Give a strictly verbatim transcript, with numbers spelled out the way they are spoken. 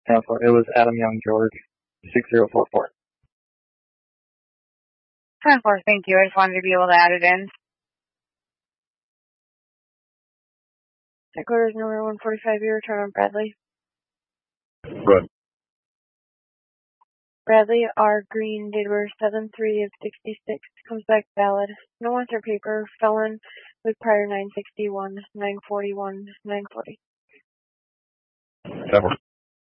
ten four. It was Adam Young George, six zero four four. ten four, thank you. I just wanted to be able to add it in. Headquarters number one forty-five, you return on Bradley. Good. Bradley R. Green, date of birth seven three of sixty-six, comes back valid. No answer paper, felon with prior nine sixty-one, nine forty-one, nine forty. ten four.